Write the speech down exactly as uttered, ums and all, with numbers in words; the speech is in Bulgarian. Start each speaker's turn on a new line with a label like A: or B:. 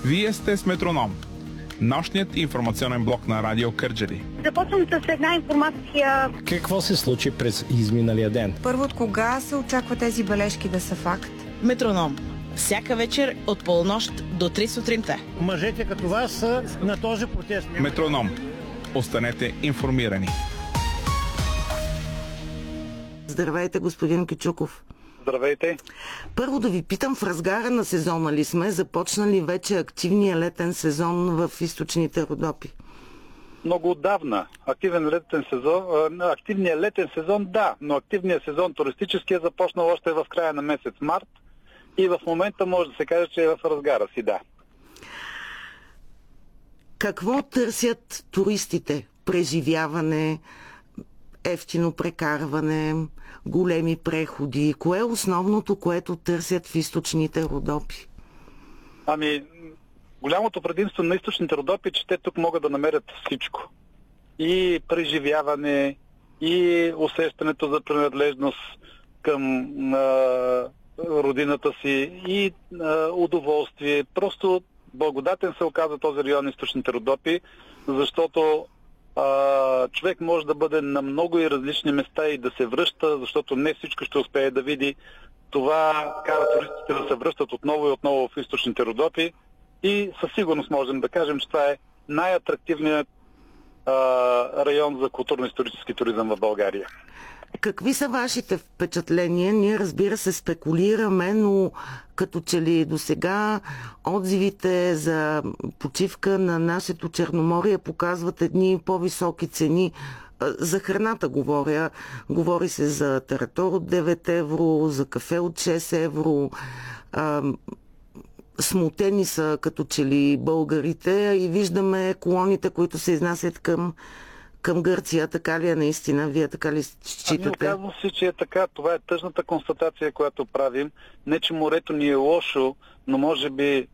A: Вие сте с Метроном, нощният информационен блок на Радио Кърджали.
B: Започвам с една информация.
C: Какво се случи през изминалия ден?
D: Първо, от кога се очаква тези бележки да са факт?
E: Метроном. Всяка вечер от полунощ до три сутринта.
F: Мъжете като вас са на този протест.
A: Метроном. Останете информирани.
G: Здравейте, господин Кючуков.
H: Здравейте.
G: Първо да ви питам, в разгара на сезона ли сме? Започна ли вече активния летен сезон в източните Родопи?
H: Много отдавна. Активен летен сезон, активният летен сезон, да, но активният сезон туристически е започнал още в края на месец март и в момента може да се каже, че е в разгара си, да.
G: Какво търсят туристите? Преживяване, ефтино прекарване, големи преходи. Кое е основното, което търсят в източните Родопи?
H: Ами, голямото предимство на източните Родопи е, че те тук могат да намерят всичко. И преживяване, и усещането за принадлежност към а, родината си, и а, удоволствие. Просто благодатен се оказа този район на източните Родопи, защото а, човек може да бъде на много и различни места и да се връща, защото не всичко ще успее да види. Това кара туристите да се връщат отново и отново в източните Родопи и със сигурност можем да кажем, че това е най-атрактивният а, район за културно-исторически туризъм в България.
G: Какви са вашите впечатления? Ние, разбира се, спекулираме, но като че ли до сега отзивите за почивка на нашето Черноморие показват едни по-високи цени. За храната говоря. Говори се за таратор от девет евро, за кафе от шест евро. А, смутени са като че ли българите и виждаме колоните, които се изнасят към към Гърция. Така ли е наистина? Вие така ли считате?
H: Ами оказва се, че е така. Това е тъжната констатация, която правим. Не, че морето ни е лошо, но може би